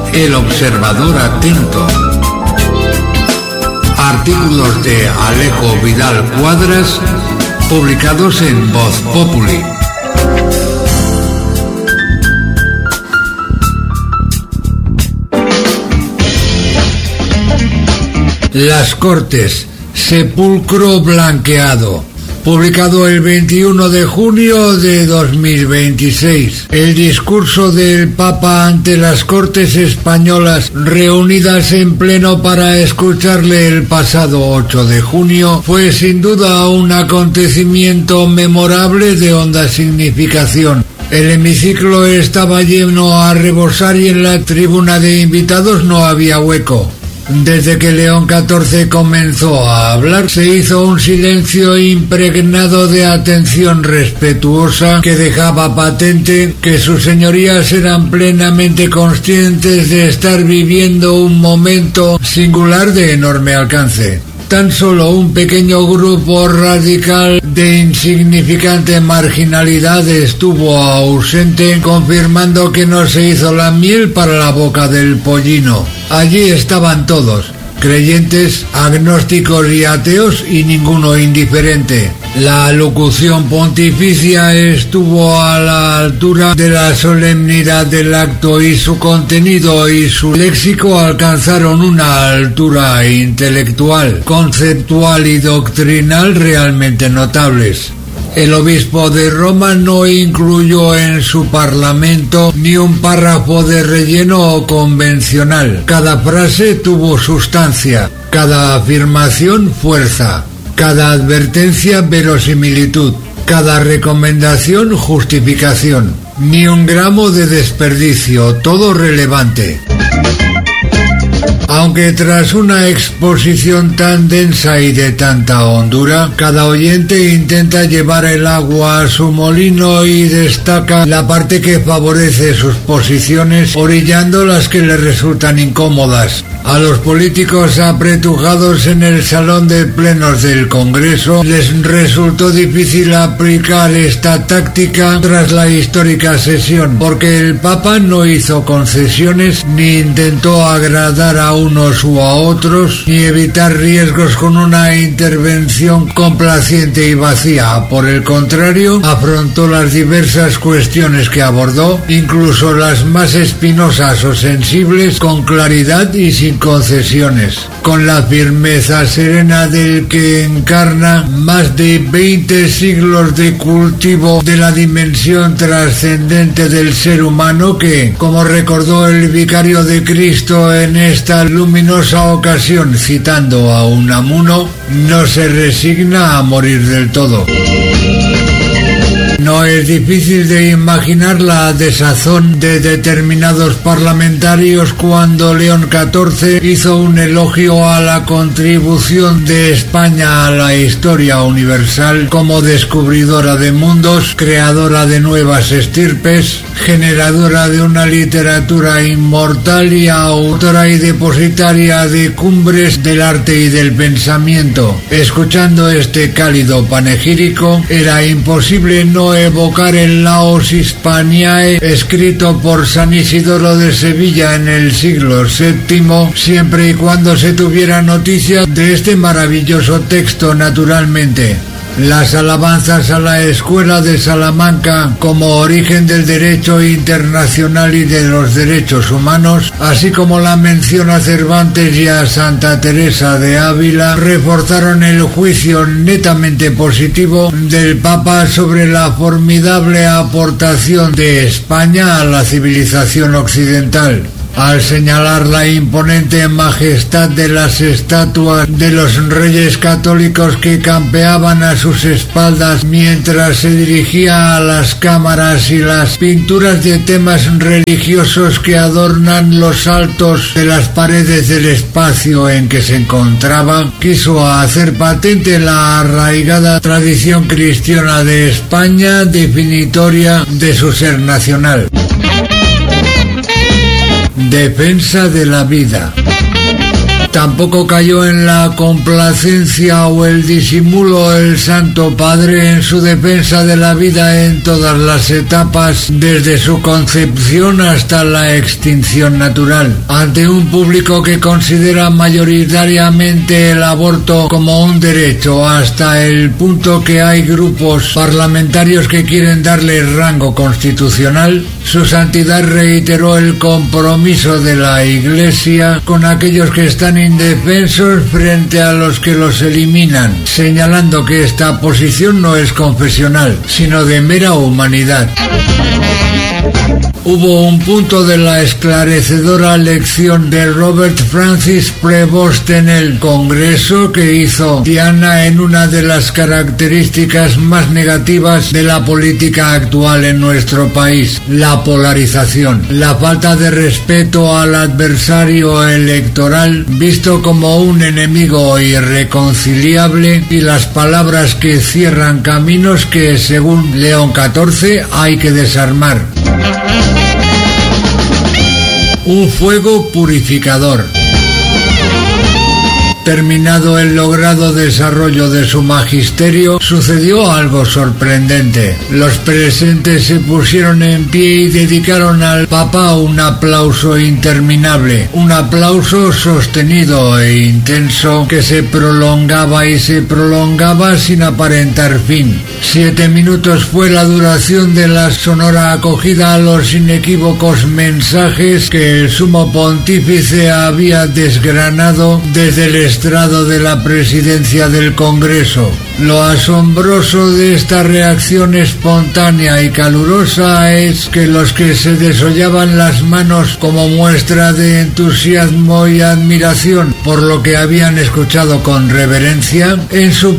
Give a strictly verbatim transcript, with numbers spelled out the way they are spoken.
El Observador Atento. Artículos de Alejo Vidal Cuadras, publicados en Voz Populi. Las Cortes, sepulcro blanqueado. Publicado el veintiuno de junio de dos mil veintiséis. El discurso del Papa ante las Cortes españolas reunidas en pleno para escucharle el pasado ocho de junio fue sin duda un acontecimiento memorable de honda significación. El hemiciclo estaba lleno a rebosar y en la tribuna de invitados no había hueco. Desde que León catorce comenzó a hablar, se hizo un silencio impregnado de atención respetuosa que dejaba patente que sus señorías eran plenamente conscientes de estar viviendo un momento singular de enorme alcance. Tan solo un pequeño grupo radical de insignificante marginalidad estuvo ausente, confirmando que no se hizo la miel para la boca del pollino. Allí estaban todos, creyentes, agnósticos y ateos, y ninguno indiferente. La alocución pontificia estuvo a la altura de la solemnidad del acto y su contenido y su léxico alcanzaron una altura intelectual, conceptual y doctrinal realmente notables. El obispo de Roma no incluyó en su parlamento ni un párrafo de relleno o convencional. Cada frase tuvo sustancia, cada afirmación fuerza, cada advertencia verosimilitud, cada recomendación justificación. Ni un gramo de desperdicio, todo relevante. Aunque tras una exposición tan densa y de tanta hondura, cada oyente intenta llevar el agua a su molino y destaca la parte que favorece sus posiciones, orillando las que le resultan incómodas. A los políticos apretujados en el salón de plenos del Congreso les resultó difícil aplicar esta táctica tras la histórica sesión, porque el Papa no hizo concesiones ni intentó agradar a unos u a otros, ni evitar riesgos con una intervención complaciente y vacía. Por el contrario, afrontó las diversas cuestiones que abordó, incluso las más espinosas o sensibles, con claridad y sin concesiones, con la firmeza serena del que encarna más de veinte siglos de cultivo de la dimensión trascendente del ser humano que, como recordó el vicario de Cristo en esta luminosa ocasión citando a Unamuno, no se resigna a morir del todo. No es difícil de imaginar la desazón de determinados parlamentarios cuando León catorce hizo un elogio a la contribución de España a la historia universal como descubridora de mundos, creadora de nuevas estirpes, generadora de una literatura inmortal y autora y depositaria de cumbres del arte y del pensamiento. Escuchando este cálido panegírico, era imposible no evocar el Laus Hispaniae escrito por San Isidoro de Sevilla en el siglo séptimo, siempre y cuando se tuviera noticia de este maravilloso texto naturalmente. Las alabanzas a la Escuela de Salamanca como origen del derecho internacional y de los derechos humanos, así como la mención a Cervantes y a Santa Teresa de Ávila, reforzaron el juicio netamente positivo del Papa sobre la formidable aportación de España a la civilización occidental. Al señalar la imponente majestad de las estatuas de los reyes católicos que campeaban a sus espaldas mientras se dirigía a las cámaras y las pinturas de temas religiosos que adornan los altos de las paredes del espacio en que se encontraba, quiso hacer patente la arraigada tradición cristiana de España, definitoria de su ser nacional. Defensa de la vida. Tampoco cayó en la complacencia o el disimulo el Santo Padre en su defensa de la vida en todas las etapas, desde su concepción hasta la extinción natural. Ante un público que considera mayoritariamente el aborto como un derecho, hasta el punto que hay grupos parlamentarios que quieren darle rango constitucional, su santidad reiteró el compromiso de la Iglesia con aquellos que están indefensos frente a los que los eliminan, señalando que esta posición no es confesional, sino de mera humanidad. Hubo un punto de la esclarecedora lección de Robert Francis Prevost en el Congreso que hizo diana en una de las características más negativas de la política actual en nuestro país: la polarización, la falta de respeto al adversario electoral visto como un enemigo irreconciliable y las palabras que cierran caminos que, según León catorce, hay que desarmar. Un fuego purificador. Terminado el logrado desarrollo de su magisterio, sucedió algo sorprendente. Los presentes se pusieron en pie y dedicaron al Papa un aplauso interminable, un aplauso sostenido e intenso que se prolongaba y se prolongaba sin aparentar fin. Siete minutos fue la duración de la sonora acogida a los inequívocos mensajes que el sumo pontífice había desgranado desde el estrado de la presidencia del Congreso. Lo asombroso de esta reacción espontánea y calurosa es que los que se desollaban las manos como muestra de entusiasmo y admiración por lo que habían escuchado con reverencia, en su